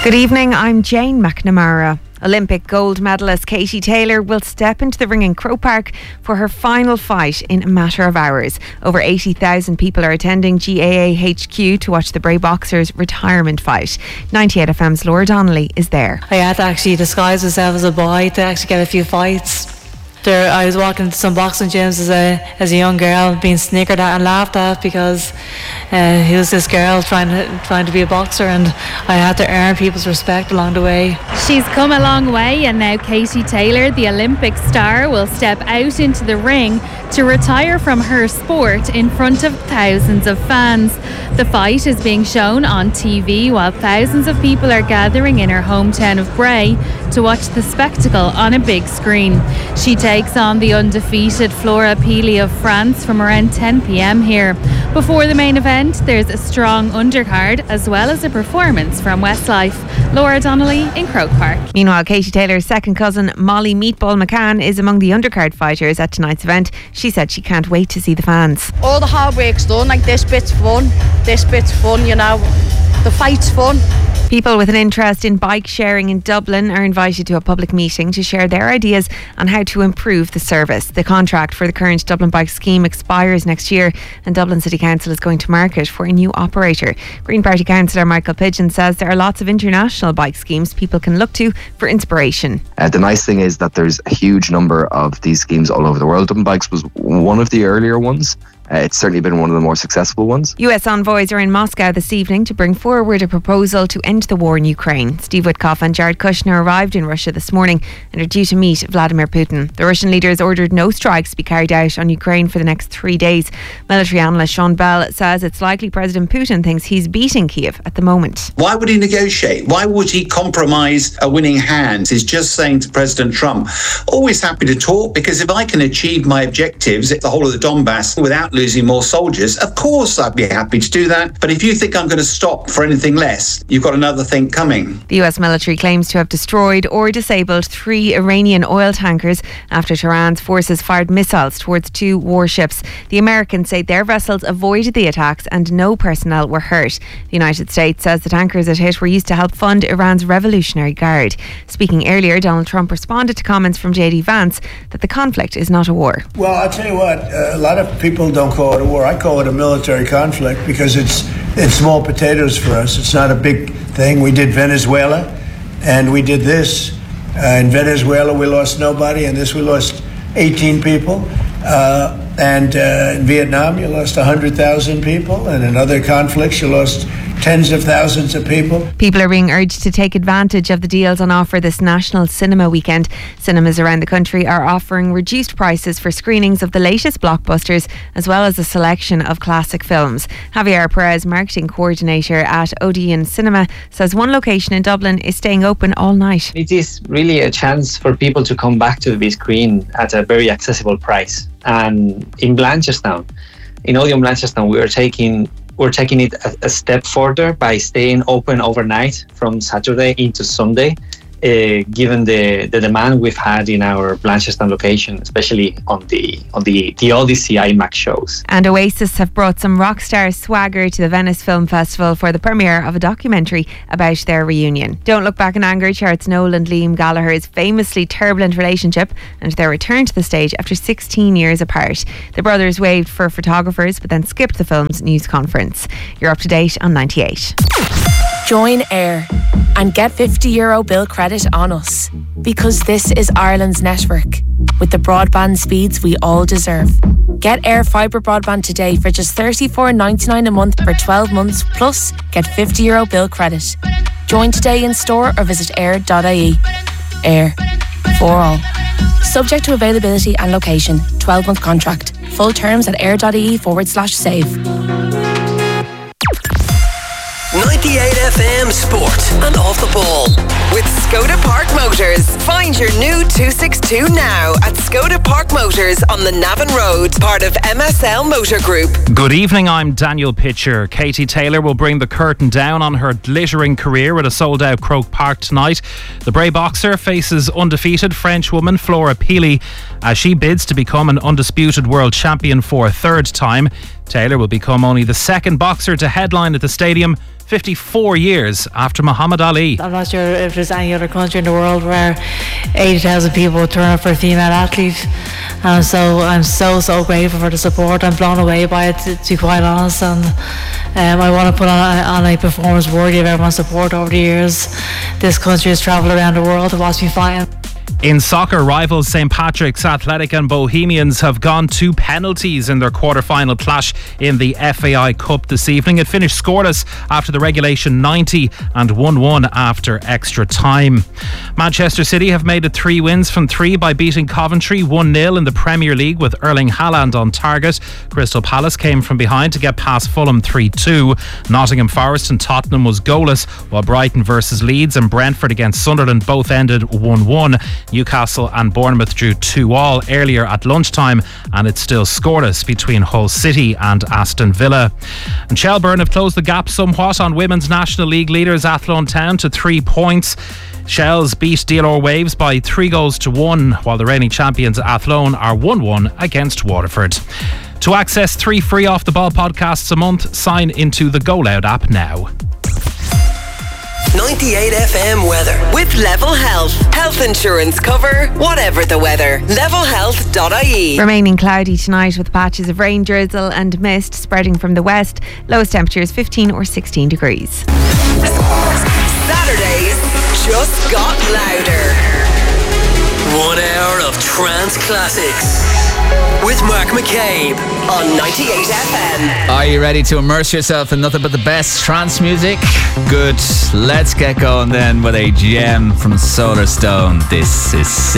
Good evening, I'm Jane McNamara. Olympic gold medalist Katie Taylor will step into the ring in Croke Park for her final fight in a matter of hours. Over 80,000 people are attending GAA HQ to watch the Bray Boxers' retirement fight. 98FM's Laura Donnelly is there. I had to actually disguise myself as a boy to actually get a few fights. I was walking to some boxing gyms as a young girl, being snickered at and laughed at because he was this girl trying to be a boxer, and I had to earn people's respect along the way. She's come a long way, and now Katie Taylor, the Olympic star, will step out into the ring to retire from her sport in front of thousands of fans. The fight is being shown on TV while thousands of people are gathering in her hometown of Bray to watch the spectacle on a big screen. She takes on the undefeated Flora Pili of France from around 10 p.m. here. Before the main event, there's a strong undercard as well as a performance from Westlife. Laura Donnelly in Croke Park. Meanwhile, Katie Taylor's second cousin Molly Meatball McCann is among the undercard fighters at tonight's event. She said she can't wait to see the fans. All the hard work's done, like this bit's fun, you know, the fight's fun. People with an interest in bike sharing in Dublin are invited to a public meeting to share their ideas on how to improve the service. The contract for the current Dublin Bike scheme expires next year, and Dublin City Council is going to market for a new operator. Green Party councillor Michael Pidgeon says there are lots of international bike schemes people can look to for inspiration. The nice thing is that there's a huge number of these schemes all over the world. Dublin Bikes was one of the earlier ones. It's certainly been one of the more successful ones. US envoys are in Moscow this evening to bring forward a proposal to end the war in Ukraine. Steve Witkoff and Jared Kushner arrived in Russia this morning and are due to meet Vladimir Putin. The Russian leader has ordered no strikes to be carried out on Ukraine for the next 3 days. Military analyst Sean Bell says it's likely President Putin thinks he's beating Kiev at the moment. Why would he negotiate? Why would he compromise a winning hand? He's just saying to President Trump, always happy to talk, because if I can achieve my objectives at the whole of the Donbass without losing more soldiers, of course I'd be happy to do that. But if you think I'm going to stop for anything less, you've got another thing coming. The US military claims to have destroyed or disabled 3 Iranian oil tankers after Tehran's forces fired missiles towards 2 warships. The Americans say their vessels avoided the attacks and no personnel were hurt. The United States says the tankers it hit were used to help fund Iran's Revolutionary Guard. Speaking earlier, Donald Trump responded to comments from J.D. Vance that the conflict is not a war. Well, I'll tell you what, a lot of people don't call it a war. I call it a military conflict because it's small potatoes for us. It's not a big thing. We did Venezuela and we did this. In Venezuela we lost nobody, and this we lost 18 people. And in Vietnam you lost 100,000 people, and in other conflicts you lost tens of thousands of people. People are being urged to take advantage of the deals on offer this National Cinema Weekend. Cinemas around the country are offering reduced prices for screenings of the latest blockbusters as well as a selection of classic films. Javier Perez, marketing coordinator at Odeon Cinema, says one location in Dublin is staying open all night. It is really a chance for people to come back to the screen at a very accessible price. And in Blanchardstown, in Odeon Blanchardstown, we're taking it a step further by staying open overnight from Saturday into Sunday, given the demand we've had in our Blanchardstown location, especially on the Odyssey IMAX shows. And Oasis have brought some rock star swagger to the Venice Film Festival for the premiere of a documentary about their reunion. Don't Look Back in Anger charts Noel and Liam Gallagher's famously turbulent relationship and their return to the stage after 16 years apart. The brothers waved for photographers but then skipped the film's news conference. You're up to date on 98. Join Air and get €50 bill credit on us, because this is Ireland's network with the broadband speeds we all deserve. Get Air Fibre broadband today for just $34.99 a month for 12 months, plus get €50 bill credit. Join today in store or visit air.ie. Air, for all. Subject to availability and location. 12-month contract. Full terms at air.ie/save. 98FM Sport and Off the Ball with Skoda Park Motors. Find your new 262 now at Skoda Park Motors on the Navan Road, part of MSL Motor Group. Good evening, I'm Daniel Pitcher. Katie Taylor will bring the curtain down on her glittering career at a sold-out Croke Park tonight. The Bray boxer faces undefeated French woman Flora Pili as she bids to become an undisputed world champion for a third time. Taylor will become only the second boxer to headline at the stadium 54 years after Muhammad Ali. I'm not sure if there's any other country in the world where 80,000 people would turn up for a female athlete. So I'm so grateful for the support. I'm blown away by it, to be quite honest. And I want to put on a performance worthy of everyone's support over the years. This country has travelled around the world to watch me fight. In soccer, rivals St. Patrick's Athletic and Bohemians have gone to penalties in their quarter-final clash in the FAI Cup this evening. It finished scoreless after the regulation 90 and 1-1 after extra time. Manchester City have made it 3 wins from 3 by beating Coventry 1-0 in the Premier League with Erling Haaland on target. Crystal Palace came from behind to get past Fulham 3-2. Nottingham Forest and Tottenham was goalless, while Brighton versus Leeds and Brentford against Sunderland both ended 1-1. Newcastle and Bournemouth drew 2-2 earlier at lunchtime, and it's still scoreless between Hull City and Aston Villa. And Shelbourne have closed the gap somewhat on Women's National League leaders Athlone Town to 3 points. Shells beat DLR Waves by 3-1, while the reigning champions Athlone are 1-1 against Waterford. To access 3 free Off the Ball podcasts a month, sign into the Go Loud app now. 98 FM weather with Level Health. Health insurance cover, whatever the weather. Levelhealth.ie. Remaining cloudy tonight with patches of rain, drizzle and mist spreading from the west. Lowest temperatures 15 or 16 degrees. Saturdays just got louder. 1 hour of trance classics with Mark McCabe on 98 FM. Are you ready to immerse yourself in nothing but the best trance music? Good. Let's get going then with a gem from Solar Stone. This is